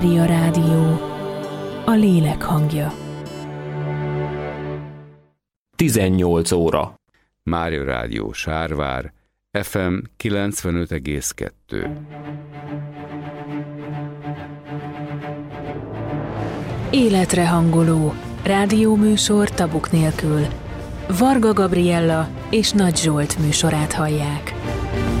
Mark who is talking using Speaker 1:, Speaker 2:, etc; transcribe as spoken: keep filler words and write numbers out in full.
Speaker 1: Mária Rádió, a lélek hangja.
Speaker 2: tizennyolc óra.
Speaker 3: Mária Rádió Sárvár, ef em kilencvenöt egész kettő.
Speaker 1: Életre hangoló rádióműsor tabuk nélkül. Varga Gabriella és Nagy Zsolt műsorát hallják.